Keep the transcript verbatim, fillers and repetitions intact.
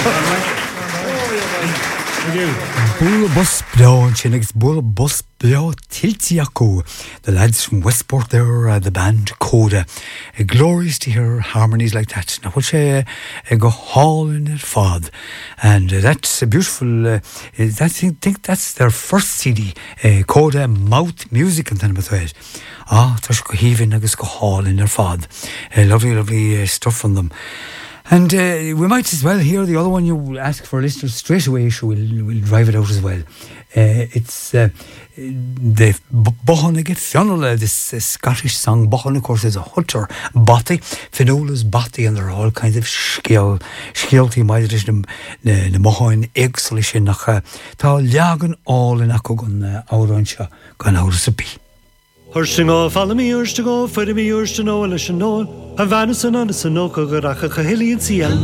Bull bus blow Chinnigs Bull bus blow Tiltiaco. The lads from Westport there, uh, the band Coda. Uh, glorious to hear harmonies like that. Now, which uh, uh, go hall in it fod. And uh, that's a beautiful, uh, I think that's their first C D. Uh, Coda Mouth Music and then with it. Ah, there's go heaving, agus go hall in their fod. Uh, lovely, lovely uh, stuff from them. And uh, we might as well hear the other one you ask for listeners straight away, so we'll, we'll drive it out as well. Uh, it's uh, the Bohannig Fionnuala, this uh, Scottish song. Bohan, of course, is a hunter. Botty, Finola's Botty, and they're all kinds of skill. Skillty, my edition, the Mohain, Exolish, Nacha, Tal Yagan, all in Akogun, Aurancha, gone out of the pea. Hursting off, follow me, yours to go, for me, yours to know, and I should know. Havana, son, and son, no, Kagaracha, Kahili, and Ciel.